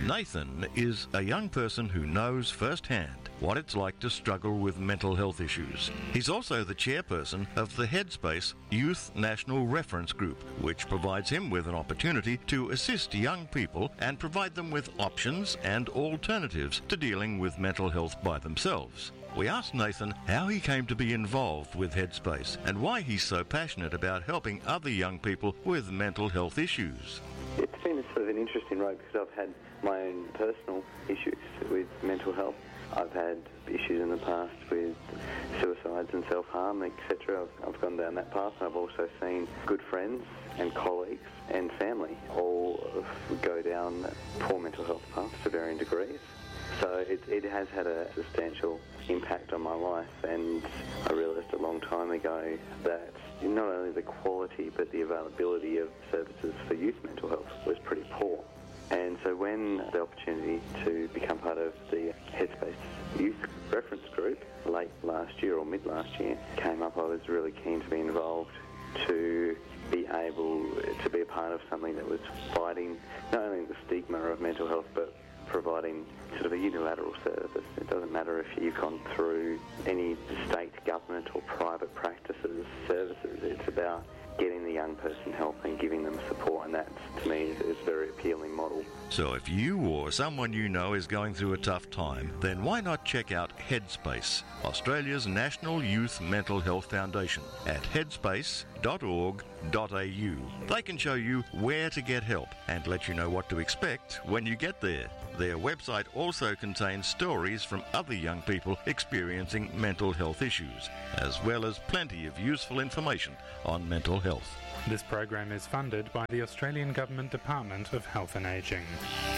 Nathan is a young person who knows firsthand what it's like to struggle with mental health issues. He's also the chairperson of the Headspace Youth National Reference Group, which provides him with an opportunity to assist young people and provide them with options and alternatives to dealing with mental health by themselves. We asked Nathan how he came to be involved with Headspace and why he's so passionate about helping other young people with mental health issues. It's been sort of an interesting road because I've had my own personal issues with mental health. I've had issues in the past with suicides and self-harm, etc. I've gone down that path. I've also seen good friends and colleagues and family all go down poor mental health paths to varying degrees. So it has had a substantial impact on my life, and I realised a long time ago that not only the quality but the availability of services for youth mental health was pretty poor. And so when the opportunity to become part of the Headspace Youth Reference Group late last year or mid last year came up, I was really keen to be involved, to be able to be a part of something that was fighting not only the stigma of mental health but providing sort of a unilateral service. It doesn't matter if you've gone through any state government or private practices services. It's about getting the young person help and giving them support, and that to me is a very appealing model. So if you or someone you know is going through a tough time, then why not check out Headspace, Australia's National Youth Mental Health Foundation, at headspace.org.au. They can show you where to get help and let you know what to expect when you get there. Their website also contains stories from other young people experiencing mental health issues, as well as plenty of useful information on mental health. This program is funded by the Australian Government Department of Health and Ageing.